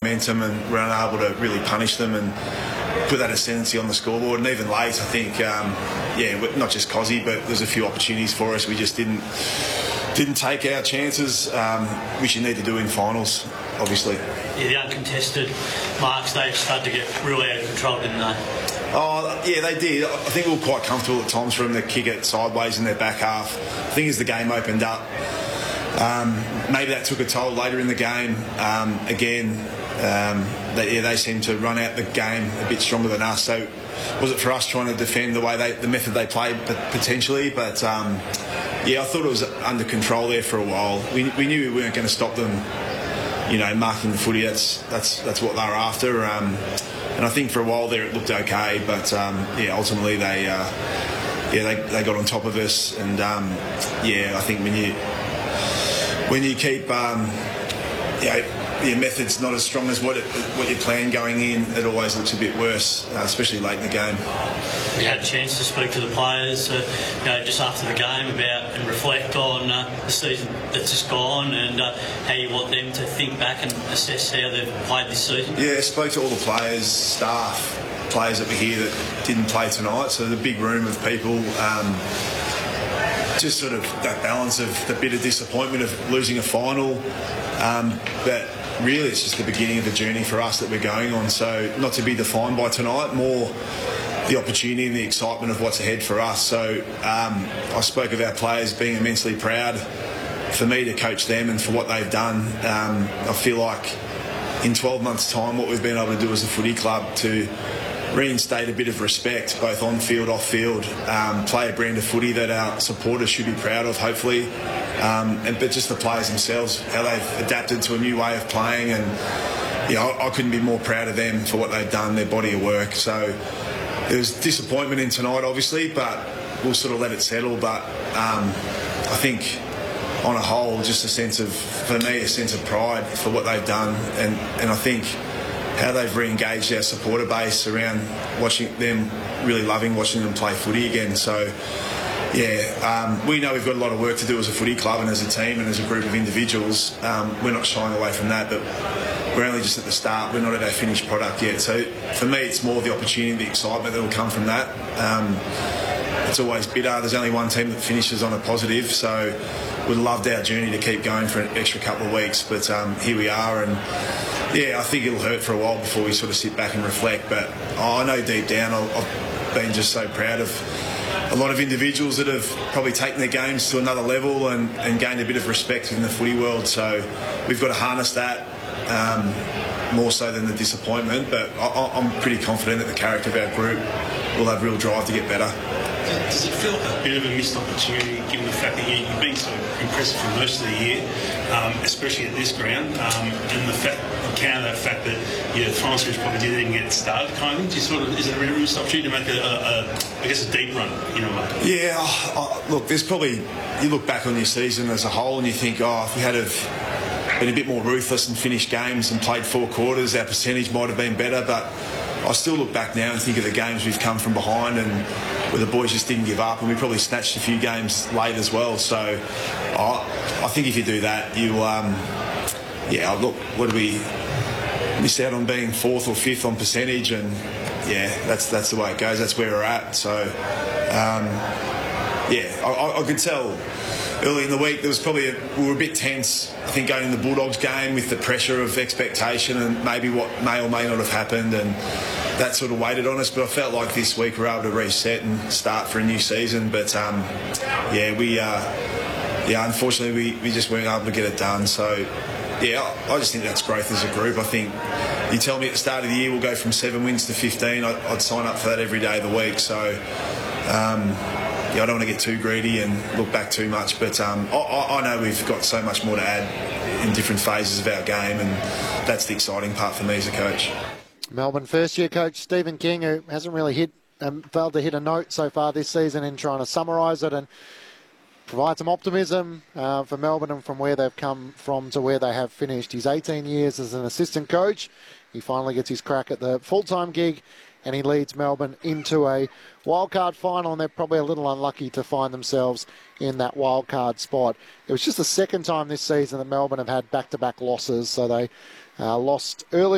momentum and we're unable to really punish them and put that ascendancy on the scoreboard. And even late, I think, not just Cozzy, but there's a few opportunities for us. We just didn't take our chances, which you need to do in finals, obviously. Yeah, the uncontested marks, they started to get really out of control, didn't they? Oh, yeah, they did. I think we were quite comfortable at times for them to kick it sideways in their back half. I think as the game opened up, maybe that took a toll later in the game. They seemed to run out the game a bit stronger than us. So was it for us trying to defend the method they played potentially? But I thought it was under control there for a while. We knew we weren't going to stop them, marking the footy. That's what they were after. And I think for a while there it looked okay, but ultimately they got on top of us. And I think when you keep your method's not as strong as what you plan going in, it always looks a bit worse, especially late in the game. We had a chance to speak to the players just after the game about and reflect on the season that's just gone and how you want them to think back and assess how they've played this season. Yeah, spoke to all the players, staff, players that were here that didn't play tonight, so the big room of people. Just sort of that balance of the bit of disappointment of losing a final, but really it's just the beginning of the journey for us that we're going on. So not to be defined by tonight, more the opportunity and the excitement of what's ahead for us. So I spoke of our players being immensely proud for me to coach them and for what they've done. I feel like in 12 months' time what we've been able to do as a footy club to reinstate a bit of respect, both on field, off field, play a brand of footy that our supporters should be proud of, hopefully, but just the players themselves, how they've adapted to a new way of playing, and I couldn't be more proud of them for what they've done, their body of work. So there was disappointment in tonight, obviously, but we'll sort of let it settle. But I think on a whole, just a sense of pride for what they've done, and I think how they've re-engaged our supporter base around watching them, really loving watching them play footy again. So, we know we've got a lot of work to do as a footy club and as a team and as a group of individuals. We're not shying away from that, but we're only just at the start. We're not at our finished product yet. So for me, it's more the opportunity, the excitement that will come from that. It's always bitter. There's only one team that finishes on a positive, so we'd loved our journey to keep going for an extra couple of weeks, but here we are, and I think it'll hurt for a while before we sort of sit back and reflect. But I know deep down I've been just so proud of a lot of individuals that have probably taken their games to another level and gained a bit of respect in the footy world. So we've got to harness that more so than the disappointment. But I'm pretty confident that the character of our group will have real drive to get better. Does it feel like a bit of a missed opportunity, given the fact that you've been so impressive for most of the year, especially at this ground, and the fact, counter that fact that the final series probably didn't get started, kind of thing? Is it a real missed opportunity to make a deep run in a way? Yeah, look, there's probably, you look back on your season as a whole and you think, if we had been a bit more ruthless and finished games and played 4 quarters, our percentage might have been better. But I still look back now and think of the games we've come from behind and where the boys just didn't give up, and we probably snatched a few games late as well. So I think if you do that, you look, what do we miss out on being 4th or 5th on percentage, and that's the way it goes. That's where we're at. So I could tell early in the week there was probably we were a bit tense, I think, going in the Bulldogs game with the pressure of expectation and maybe what may or may not have happened, and that sort of weighted on us. But I felt like this week we were able to reset and start for a new season. But unfortunately we just weren't able to get it done. So I just think that's growth as a group. I think you tell me at the start of the year we'll go from 7 wins to 15, I'd sign up for that every day of the week. So I don't want to get too greedy and look back too much, but I know we've got so much more to add in different phases of our game, and that's the exciting part for me as a coach. Melbourne first-year coach Stephen King, who hasn't really failed to hit a note so far this season in trying to summarise it and provide some optimism for Melbourne and from where they've come from to where they have finished. He's 18 years as an assistant coach. He finally gets his crack at the full-time gig, and he leads Melbourne into a wildcard final, and they're probably a little unlucky to find themselves in that wildcard spot. It was just the second time this season that Melbourne have had back-to-back losses, so they lost early